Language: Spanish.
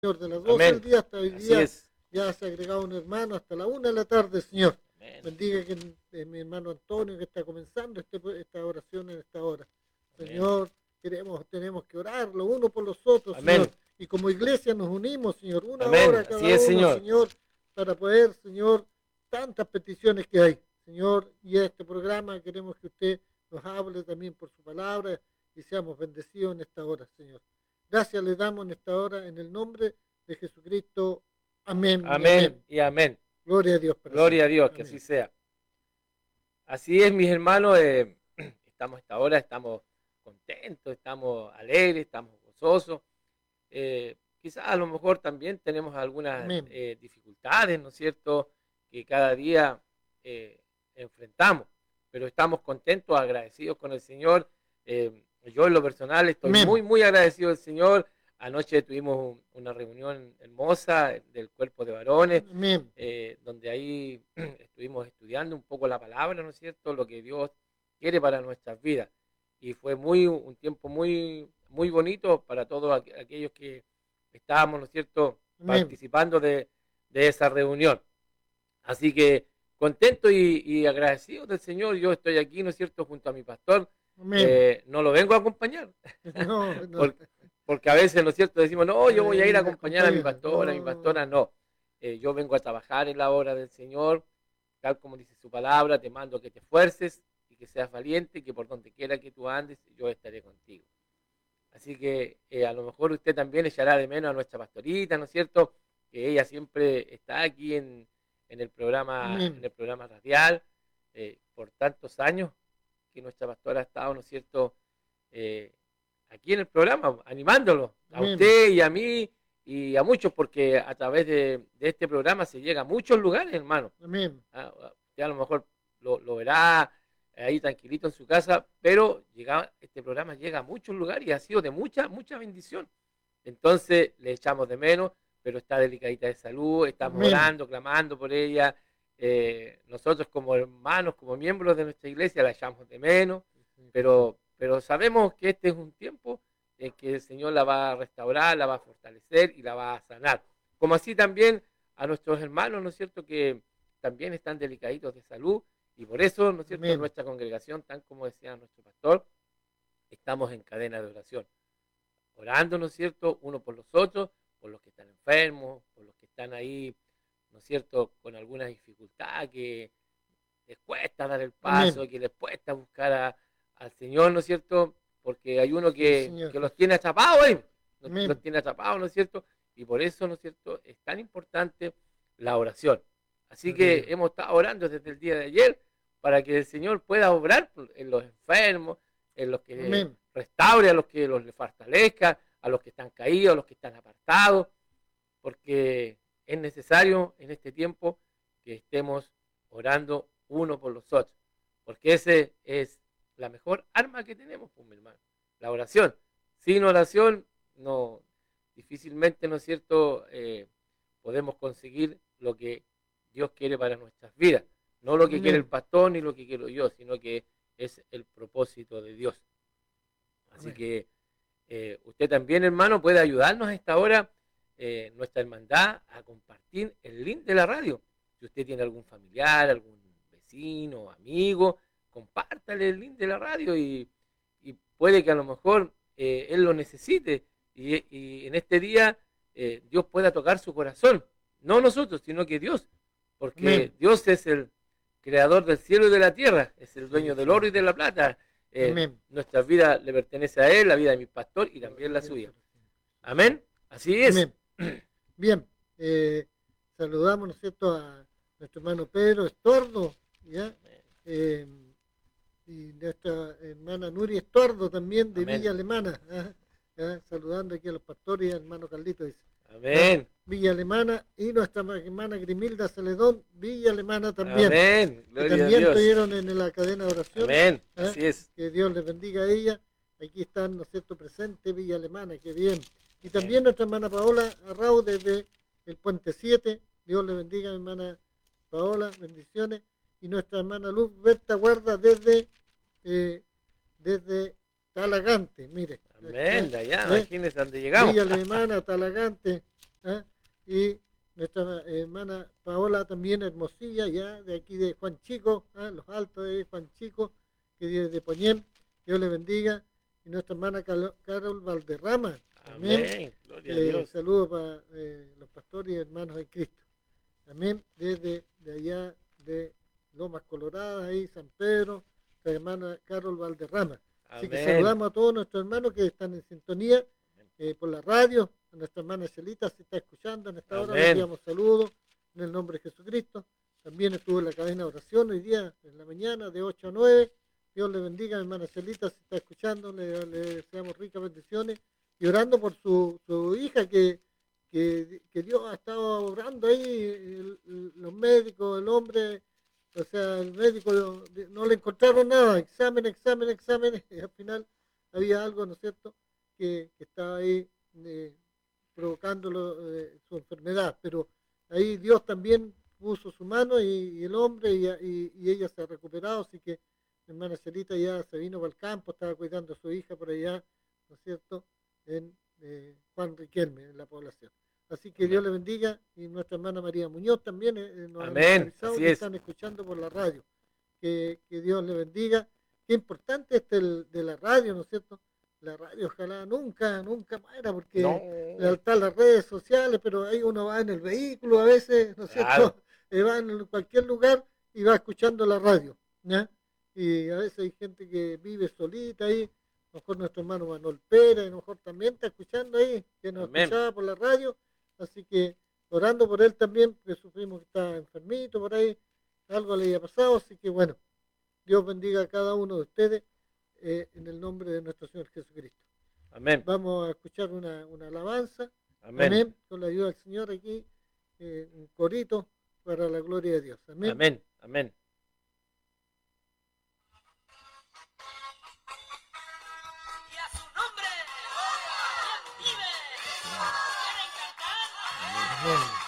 Señor, de las 12 del Amén. día hasta hoy Así día es. ya se ha agregado un hermano hasta la 1 de la tarde, Señor. Amén. Bendiga que mi hermano Antonio que está comenzando esta oración en esta hora. Amén. Señor, tenemos que orar los unos por los otros, Amén. Señor. Y como iglesia nos unimos, Señor, una Amén. hora Así cada es, uno, Señor. Señor, para poder, Señor, tantas peticiones que hay, Señor. Y este programa queremos que usted nos hable también por su palabra y seamos bendecidos en esta hora, Señor. Gracias le damos en esta hora en el nombre de Jesucristo. Amén y Amén amén. y amén. Gloria a Dios para Gloria a siempre. Dios, que así Amén. sea. Así es, mis hermanos. Estamos a esta hora, estamos contentos, estamos alegres, estamos gozosos. Quizás a lo mejor también tenemos algunas Amén. dificultades, ¿no es cierto?, que cada día eh, enfrentamos, pero estamos contentos, agradecidos con el Señor. Yo en lo personal estoy Amén. muy, muy agradecido del Señor. Anoche tuvimos una reunión hermosa del cuerpo de varones, Amén. donde ahí estuvimos estudiando un poco la palabra, ¿no es cierto?, lo que Dios quiere para nuestras vidas. Y fue un tiempo muy, muy bonito para todos aquellos que estábamos, ¿no es cierto?, Amén. participando de esa reunión. Así que contento y agradecido del Señor. Yo estoy aquí, ¿no es cierto?, junto a mi pastor. Amén. No lo vengo a acompañar, No, no. porque, porque a veces, ¿no es cierto?, decimos, no, yo voy a ir a La acompañar a compañía. mi No. pastora, no. Yo vengo a trabajar en la obra del Señor, tal como dice su palabra, te mando que te esfuerces y que seas valiente, y que por donde quiera que tú andes, yo estaré contigo. Así que a lo mejor usted también echará de menos a nuestra pastorita, ¿no es cierto?, que ella siempre está aquí en Amén. el programa radial, por tantos años que nuestra pastora ha estado, ¿no es cierto?, eh, aquí en el programa, animándolo a Amén. usted y a mí y a muchos, porque a través de este programa se llega a muchos lugares, hermano. Amén. Usted a lo mejor lo verá ahí tranquilito en su casa, pero este programa llega a muchos lugares y ha sido de mucha, mucha bendición. Entonces le echamos de menos, pero está delicadita de salud, estamos Amén. orando, clamando por ella. Nosotros como hermanos, como miembros de nuestra iglesia, la echamos de menos, pero sabemos que este es un tiempo en que el Señor la va a restaurar, la va a fortalecer y la va a sanar. Como así también a nuestros hermanos, ¿no es cierto?, que también están delicaditos de salud, y por eso, ¿no es cierto?, en Amén. nuestra congregación, tan como decía nuestro pastor, estamos en cadena de oración, orando, ¿no es cierto?, uno por los otros, por los que están enfermos, por los que están ahí, ¿no es cierto?, con alguna dificultad, que les cuesta dar el Amén. paso, que les cuesta buscar al Señor, ¿no es cierto?, porque hay uno Sí, Señor que los Jesús. tiene atrapados, los Amén. tiene atrapados, ¿no es cierto?, y por eso, ¿no es cierto?, es tan importante la oración. Así Gloria a que Dios. hemos estado orando desde el día de ayer para que el Señor pueda obrar en los enfermos, en los que Amén. restaure, a los que los fortalezca, a los que están caídos, a los que están apartados, porque es necesario en este tiempo que estemos orando uno por los otros, porque ese es la mejor arma que tenemos, pues, mi hermano, la oración. Sin oración, no, difícilmente, ¿no es cierto?, podemos conseguir lo que Dios quiere para nuestras vidas. No lo que quiere el Amén. pastor ni lo que quiero yo, sino que es el propósito de Dios. Así Amén. que usted también, hermano, puede ayudarnos a esta hora, nuestra hermandad, a compartir el link de la radio. Si usted tiene algún familiar, algún vecino, amigo, compártale el link de la radio, y puede que a lo mejor él lo necesite, y en este día Dios pueda tocar su corazón. No nosotros, sino que Dios, porque Amén. Dios es el creador del cielo y de la tierra, es el Sí, dueño del oro Señor y de la Jesús. plata. Amén. Nuestra vida le pertenece a Él, la vida de mi pastor y también la Gloria suya. para siempre, Señor. Amén. Así es. Amén. Bien. Saludamos, ¿no es cierto?, a nuestro hermano Pedro Estordo, ¿ya? Eh, y nuestra hermana Nuria Estordo también de Amén. Villa Alemana, ¿ah? ¿Ya? Saludando aquí a los pastores y al hermano Carlito, dice. ¿Ah? Amén. Villa Alemana, y nuestra hermana Grimilda Celedón, Villa Alemana también, Amén. que Gloria a también Dios. estuvieron en la cadena de oración. Amén. ¿Ah? Así es. Que Dios les bendiga a ella. Aquí están, ¿no es cierto?, presente Villa Alemana, que bien. Y Amén. también nuestra hermana Paola Arrau desde el Puente 7. Dios le bendiga a mi hermana Paola, bendiciones. Y nuestra hermana Luz Berta Guarda desde Talagante, mire. Amén. De allá, ¿Eh? imagínense dónde llegamos. Villa Alemana, Talagante. ¿ah? Y nuestra hermana Paola también, Hermosilla, ya de aquí de Juan Chico, ¿ah? Los Altos de Juan Chico, que viene de Poñén, Dios le bendiga. Y nuestra hermana Carol Valderrama, amén. Amén. Gloria a Dios. Saludos para los pastores y hermanos de Cristo. Amén. Desde de allá de Lomas Coloradas, ahí San Pedro, la hermana Carol Valderrama. Así que saludamos a todos nuestros hermanos que están en sintonía por la radio. A nuestra hermana Celita se está escuchando en esta hora. Le enviamos saludos en el nombre de Jesucristo. También estuvo en la cadena de oración hoy día en la mañana de 8 a 9. Dios le bendiga, hermana Celita se está escuchando. Le deseamos ricas bendiciones y orando por su hija que Dios ha estado obrando ahí, los médicos, el hombre, o sea, el médico no le encontraron nada, exámenes, y al final había algo, ¿no es cierto?, que estaba ahí provocando su enfermedad, pero ahí Dios también puso su mano y el hombre y ella se ha recuperado, así que mi hermana Celita ya se vino para el campo, estaba cuidando a su hija por allá, ¿no es cierto?, en Juan Riquelme, en la población. Así que Dios le bendiga, y nuestra hermana María Muñoz también nos ha avisado que están escuchando por la radio. Que Dios le bendiga. Qué importante de la radio, ¿no es cierto? La radio ojalá nunca muera, porque están las redes sociales, pero ahí uno va en el vehículo a veces, ¿no es cierto? Va en cualquier lugar y va escuchando la radio, ¿ya? Y a veces hay gente que vive solita ahí. A lo mejor nuestro hermano Manuel Pérez, a lo mejor también está escuchando ahí, que nos escuchaba por la radio, así que orando por él también, porque sufrimos que está enfermito por ahí, algo le había pasado, así que bueno, Dios bendiga a cada uno de ustedes en el nombre de nuestro Señor Jesucristo. Amén. Vamos a escuchar una alabanza, amén, con la ayuda del Señor aquí, un corito para la gloria de Dios. Amén. Amén. Amén. Amén.